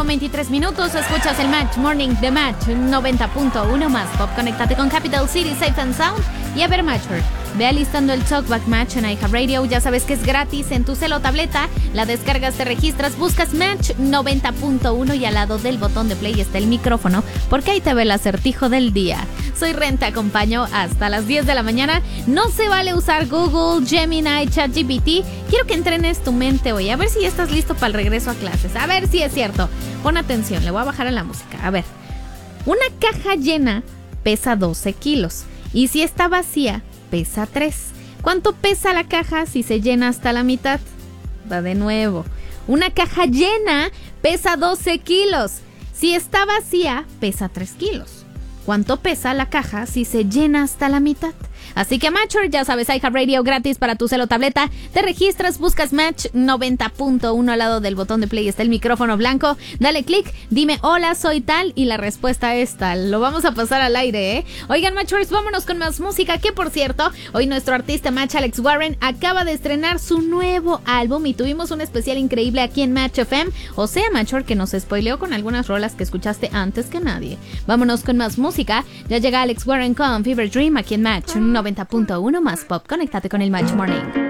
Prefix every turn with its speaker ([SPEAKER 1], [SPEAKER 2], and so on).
[SPEAKER 1] con 23 minutos. Escuchas el Match Morning de Match 90.1 más pop. Conéctate con Capital City Safe and Sound y a ver Matcher. Ve alistando el Talkback Match en iHeartRadio. Ya sabes que es gratis en tu celo o tableta. La descargas, te registras, buscas Match 90.1 y al lado del botón de play está el micrófono, porque ahí te ve el acertijo del día. Soy Ren, te acompaño hasta las 10 de la mañana. No se vale usar Google, Gemini, ChatGPT. Quiero que entrenes tu mente hoy, a ver si ya estás listo para el regreso a clases. A ver si es cierto. Pon atención, le voy a bajar a la música. A ver, una caja llena pesa 12 kilos y si está vacía, pesa 3. ¿Cuánto pesa la caja si se llena hasta la mitad? Va de nuevo. Una caja llena pesa 12 kilos. Si está vacía, pesa 3 kilos. ¿Cuánto pesa la caja si se llena hasta la mitad? Así que Matcher, ya sabes, iHeartRadio gratis para tu celo o tableta. Te registras, buscas Match 90.1 al lado del botón de play está el micrófono blanco. Dale click, dime hola, soy tal y la respuesta es tal. Lo vamos a pasar al aire, ¿eh? Oigan, Matchers, vámonos con más música, que por cierto, hoy nuestro artista Match Alex Warren acaba de estrenar su nuevo álbum y tuvimos un especial increíble aquí en Match FM. O sea, Matcher, que nos spoileó con algunas rolas que escuchaste antes que nadie. Vámonos con más música. Ya llega Alex Warren con Fever Dream aquí en Match 90.1 más pop. Conéctate con el Match Morning.